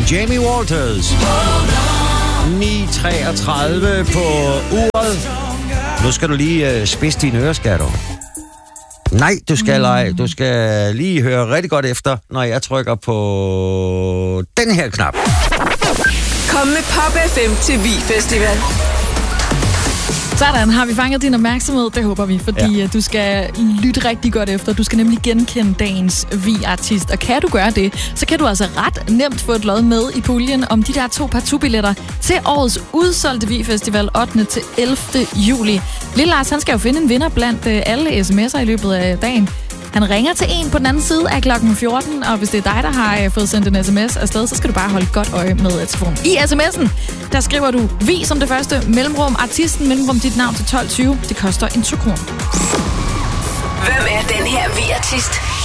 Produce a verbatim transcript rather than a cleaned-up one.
Jamie Walters. ni treogtredive på uret. Nu skal du lige uh, spidse dine ører, skal du? Nej, du skal ej. Du skal lige høre rigtig godt efter, når jeg trykker på den her knap. Kom med Pop F M til Vi Festival. Sådan, har vi fanget din opmærksomhed? Det håber vi, fordi ja. Du skal lytte rigtig godt efter. Du skal nemlig genkende dagens Vi-artist. Og kan du gøre det, så kan du altså ret nemt få et lod med i puljen om de der to partubilletter til årets udsolgte Vi-festival ottende til ellevte juli. Lille Lars, han skal jo finde en vinder blandt alle sms'er i løbet af dagen. Han ringer til en på den anden side af klokken fjorten, og hvis det er dig, der har fået sendt en sms afsted, så skal du bare holde godt øje med telefonen. I sms'en, der skriver du Vi som det første, mellemrum artisten, mellemrum dit navn til tolv tyve. Det koster en to kroner. Hvem er den her Vi-artist?